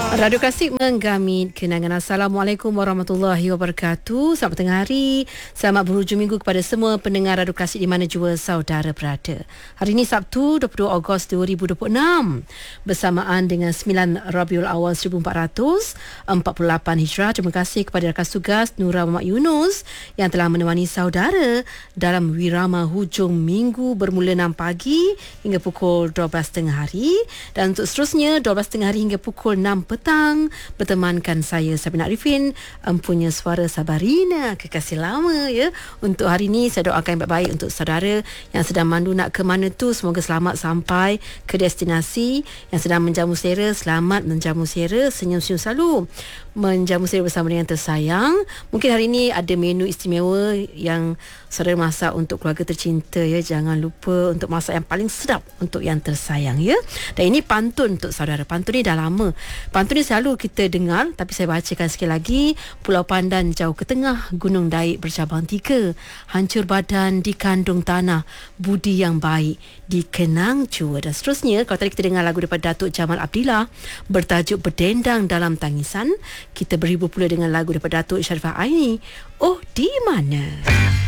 Radio Klasik menggamit kenangan. Assalamualaikum warahmatullahi wabarakatuh. Selamat tengah hari. Selamat berhujung minggu kepada semua pendengar Radio Klasik di mana jua saudara berada. Hari ini Sabtu 22 Ogos 2026 bersamaan dengan 9 Rabiul Awal 1448 Hijrah. Terima kasih kepada rakan tugas Nura Muhammad Yunus yang telah menemani saudara dalam wirama hujung minggu bermula 6 pagi hingga pukul 12 tengah hari, dan untuk seterusnya 12 tengah hari hingga pukul 6 petang bertemankan saya Sabina Arifin, empunya suara Sabarina, kekasih lama ya. Untuk hari ini saya doakan yang baik-baik untuk saudara yang sedang mandu nak ke mana tu, semoga selamat sampai ke destinasi. Yang sedang menjamu selera, selamat menjamu selera, senyum-senyum selalu menjamu selera bersama dengan tersayang. Mungkin hari ini ada menu istimewa yang saudara masak untuk keluarga tercinta ya. Jangan lupa untuk masak yang paling sedap untuk yang tersayang ya. Dan ini pantun untuk saudara. Pantun ni dah lama. Pantun ni selalu kita dengar, tapi saya bacakan sekali lagi. Pulau Pandan jauh ke tengah, Gunung Daik bercabang 3. Hancur badan dikandung tanah, budi yang baik dikenang jua. Dan seterusnya, kalau tadi kita dengar lagu daripada Datuk Jamal Abdillah bertajuk Berdendang Dalam Tangisan, kita berhibur pula dengan lagu daripada Datuk Sharifah Aini, Oh Di Mana.